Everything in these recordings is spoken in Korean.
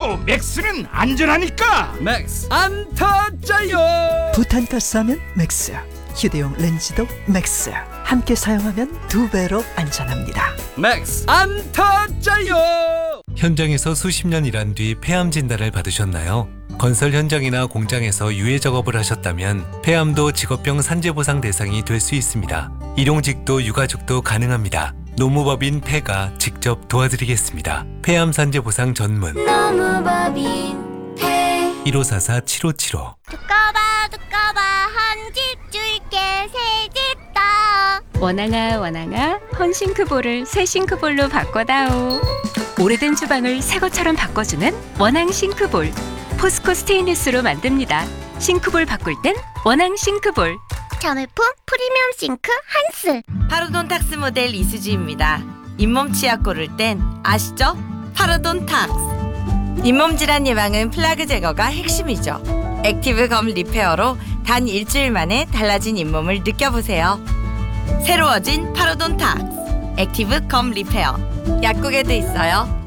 그래도 맥스는 안전하니까. 맥스 안 터져요. 부탄가스하면 맥스, 휴대용 렌즈도 맥스. 함께 사용하면 2배로 안전합니다. 맥스 안 터져요. 현장에서 수십 년 일한 뒤 폐암 진단을 받으셨나요? 건설 현장이나 공장에서 유해 작업을 하셨다면 폐암도 직업병 산재보상 대상이 될 수 있습니다. 일용직도 유가족도 가능합니다. 노무법인 폐가 직접 도와드리겠습니다. 폐암 산재보상 전문 노무법인 폐 1544-7575 두꺼봐 한 집 줄게 새 집 다. 원앙아 원앙아 헌싱크볼을 새 싱크볼로 바꿔다오. 오래된 주방을 새 것처럼 바꿔주는 원앙 싱크볼. 포스코 스테인리스로 만듭니다. 싱크볼 바꿀 땐 원앙 싱크볼. 전물품 프리미엄 싱크 한스. 파로돈탁스 모델 이수지입니다. 잇몸 치약 고를 땐 아시죠? 파로돈탁스. 잇몸 질환 예방은 플라그 제거가 핵심이죠. 액티브 검 리페어로 단 일주일 만에 달라진 잇몸을 느껴보세요. 새로워진 파로돈탁스 액티브 검 리페어. 약국에도 있어요.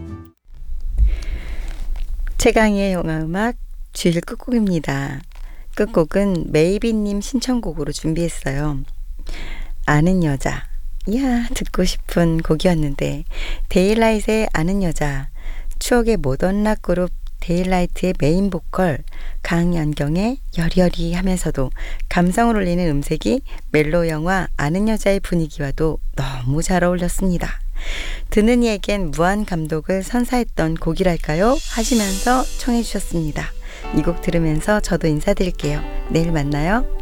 최강의 영화음악 주일 끝곡입니다. 끝곡은 메이비님 신청곡으로 준비했어요. 아는 여자. 이야, 듣고 싶은 곡이었는데 데일라이트의 아는 여자, 추억의 모던 락 그룹 데일라이트의 메인 보컬 강연경의 여리여리 하면서도 감성을 올리는 음색이 멜로 영화 아는 여자의 분위기와도 너무 잘 어울렸습니다. 듣는 이에겐 무한 감독을 선사했던 곡이랄까요? 하시면서 청해 주셨습니다. 이 곡 들으면서 저도 인사드릴게요. 내일 만나요.